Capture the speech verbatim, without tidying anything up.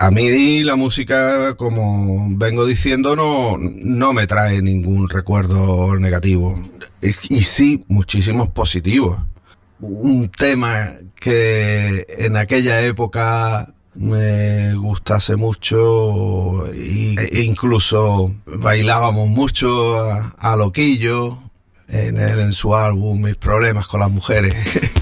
A mí la música, como vengo diciendo, no, no me trae ningún recuerdo negativo. Y sí, muchísimos positivos. Un tema que en aquella época me gustase mucho y, e incluso bailábamos mucho a, a loquillo en, el, en su álbum Mis problemas con las mujeres.